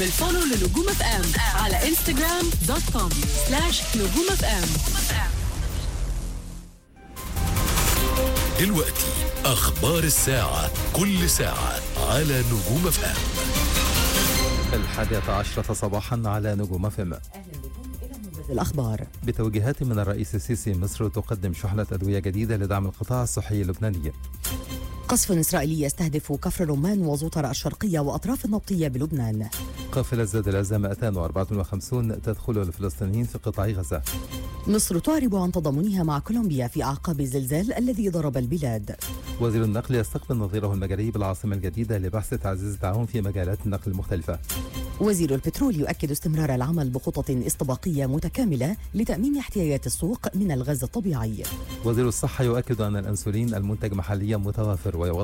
بالفولو لنجوم اف ام على انستغرام .com/نجوم اف ام. دلوقتي أخبار الساعة، كل ساعة على نجوم اف ام. 11 صباحا على نجوم اف ام. أهلا بكم إلى موجز الأخبار. بتوجيهات من الرئيس السيسي، مصر تقدم شحنة أدوية جديدة لدعم القطاع الصحي اللبناني. قصف إسرائيلي يستهدف كفر رمان وزوطرة الشرقية وأطراف النبطية بلبنان. قافلة زاد العزة 254 تدخل الفلسطينيين في قطاع غزة. مصر تعرب عن تضامنها مع كولومبيا في أعقاب الزلزال الذي ضرب البلاد. وزير النقل يستقبل نظيره المجري بالعاصمة الجديدة لبحث تعزيز التعاون في مجالات النقل المختلفة. وزير البترول يؤكد استمرار العمل بخطط استباقية متكاملة لتأمين احتياجات السوق من الغاز الطبيعي. وزير الصحة يؤكد أن الأنسولين المنتج محليا متوافر، ويوضح